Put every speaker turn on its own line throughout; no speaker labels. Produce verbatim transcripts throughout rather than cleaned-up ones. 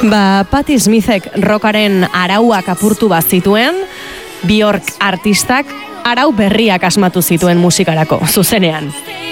Ba, Patti Smithek rockaren arauak apurtu bazituen, Björk artistak arau berriak asmatu zituen musikarako, zuzenean.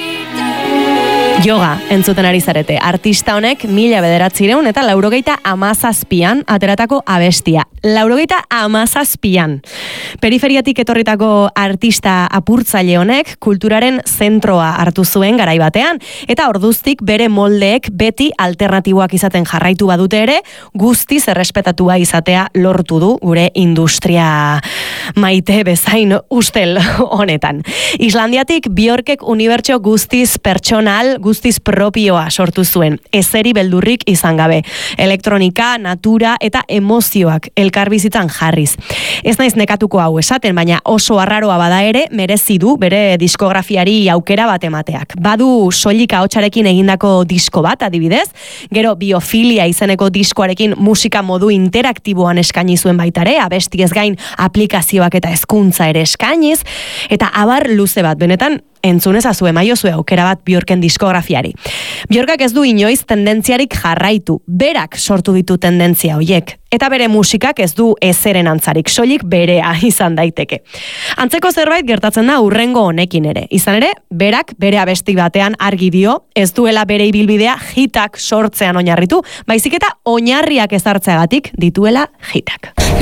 Yoga entzuten ari zarete. Artista honek mila bederatzireun eta laurogeita amazazpian ateratako abestia. Laurogeita amazazpian. Periferiatik etorritako artista apurtzaile honek kulturaren zentroa hartu zuen garai batean, eta orduztik bere moldeek beti alternatiboak izaten jarraitu badute ere, guztiz errespetatua izatea lortu du gure industria maite bezain ustel honetan. Islandiatik Björkek unibertso guztiz pertsonal, guztiz propioa sortu zuen, ezeri beldurrik izan gabe. Elektronika, natura eta emozioak elkarbizitzan jarriz. Ez naiz nekatuko hau esaten, baina oso arraroa bada ere, merezi du bere diskografiari aukera bat emateak. Badu soilika ahotsarekin egindako disko bat, adibidez, gero Biofilia izeneko diskoarekin musika modu interaktiboan eskaini zuen baitare, abestiez gain aplikazioak eta hezkuntza ere eskainiz, eta abar luze bat, benetan, entzunez azue maiozue aukera bat Björken diskografiari. Björkak ez du inoiz tendentziarik jarraitu, berak sortu ditu tendentzia hoiek, eta bere musikak ez du ezeren antzarik, soilik berea izan daiteke. Antzeko zerbait gertatzen da hurrengo honekin ere. Izan ere, berak bere abesti batean argi dio, ez duela bere ibilbidea hitak sortzean oinarritu, baizik eta oinarriak ezartzeagatik dituela hitak.